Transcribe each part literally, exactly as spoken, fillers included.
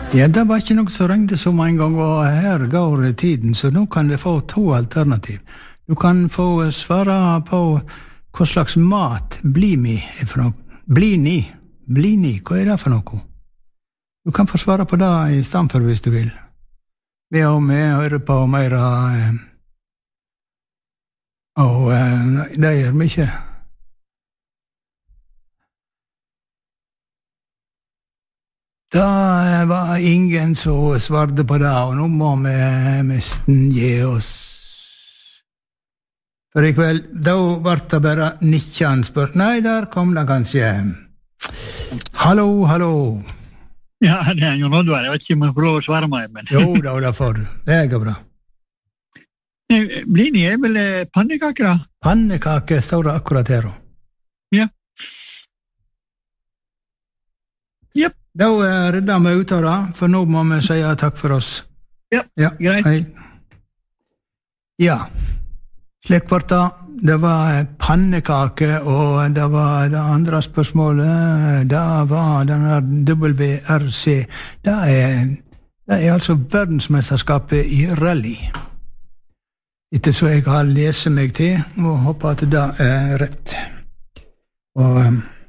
Ja, det var ikke noe som ringte så mange ganger, og her går tiden, så nå kan du få to alternativ. Du kan få svare på hva slags mat blini er for noe. Blini, blini, hva er det for noe? Du kan få svare på det i stedet for hvis du vil. Vi og vi hører på mer eh, og eh, det gjør mye. Da var ingen som svarte på det, og nå må vi nesten gi oss. For i kveld, da var det bare nittjen spør. Nei, der kom det kanskje. Hallo, hallo. Ja, det er jo Oddvar. Jeg vet ikke om jeg får lov å svare meg, men... Jo, da, da får du. Det går bra. Blini er vel pannekaker, da? Pannekaker står det akkurat her. Ja. Jep. Da redder vi ut av det, for nå må vi si takk for oss. Ja, ja greit. Hei. Ja, slik var det. Det var pannekake, og det var det andre spørsmålet. Det var denne W R C. Det er, det er altså verdensmesterskapet i rally. Etter så jeg har lest meg til, og håper at det er rett. Og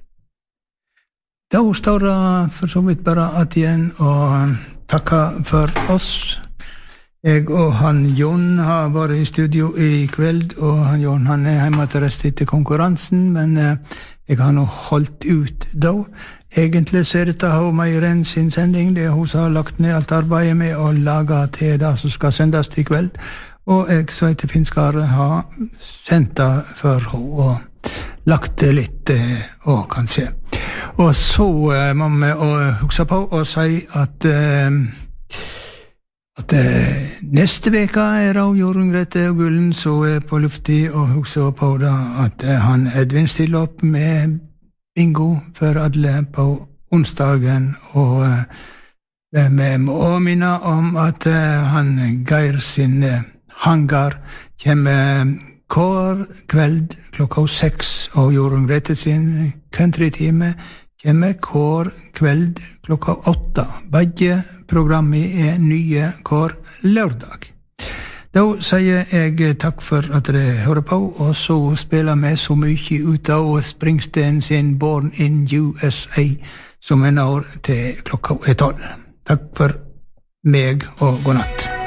da står det for så vidt bare at igjen, og takka for oss. Jeg og han Jon har vært i studio i kveld, og han Jon han er hjemme til rest etter konkurransen, men eh, jeg har nå holdt ut da. Egentlig så er dette hun Meiren sin sending, det er hun som har lagt ned alt arbeidet med å lage til det som skal sendes i kveld, og jeg så etter Finskar har sendt det for henne, og lagt det litt eh, og kanskje. Og så eh, må vi huske på å si at eh, at eh, neste veka er det Jorunn Grete og Gullen som er på lufti, og huske på da at eh, han Edvin stiller opp med bingo for alle på onsdagen, og eh, vi må minne om at eh, han Geir sin eh, hangar kommer hver kveld klokka seks, og Jorunn Grete sin countrytime kommer hver kveld klokka åtta. Begge programmet er nye hver lørdag. Da sier jeg takk for at dere hører på, og så spiller vi så mye ut av Springsteen sin Born in U S A som en år til klokka er tolv. Takk for meg, og god natt.